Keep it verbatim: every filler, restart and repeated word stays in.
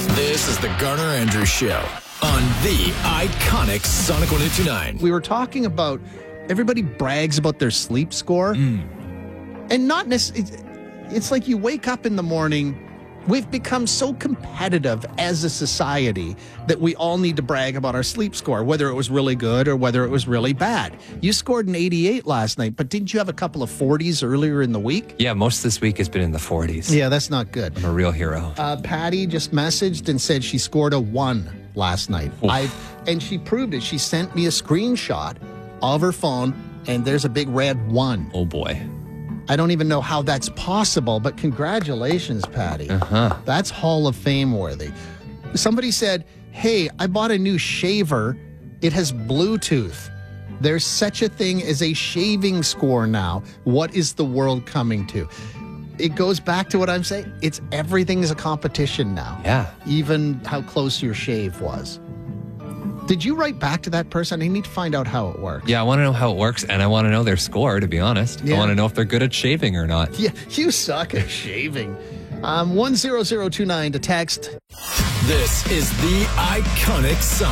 This is the Garner Andrews Show on the iconic Sonic one oh two nine. We were talking about everybody brags about their sleep score. Mm. And not necessarily, it's like you wake up in the morning. We've become so competitive as a society that we all need to brag about our sleep score, whether it was really good or whether it was really bad. You scored an eighty-eight last night, but didn't you have a couple of forties earlier in the week? Yeah, most of this week has been in the forties. Yeah, that's not good. I'm a real hero. Uh, Patty just messaged and said she scored a one last night. I and she proved it. She sent me a screenshot of her phone, and there's a big red one. Oh, boy. I don't even know how that's possible, but congratulations, Patty. Uh-huh. That's Hall of Fame worthy. Somebody said, hey, I bought a new shaver. It has Bluetooth. There's such a thing as a shaving score now. What is the world coming to? It goes back to what I'm saying. It's everything is a competition now. Yeah. Even how close your shave was. Did you write back to that person? I need to find out how it works. Yeah, I want to know how it works, and I want to know their score, to be honest. Yeah. I want to know if they're good at shaving or not. Yeah, you suck at shaving. Um, one zero zero two nine to text. This is the iconic Sonic.